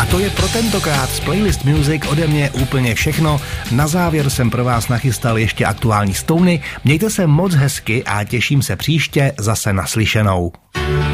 to je pro tentokrát z Playlist Music ode mě úplně všechno. Na závěr jsem pro vás nachystal ještě aktuální stouny. Mějte se moc hezky a těším se příště zase naslyšenou.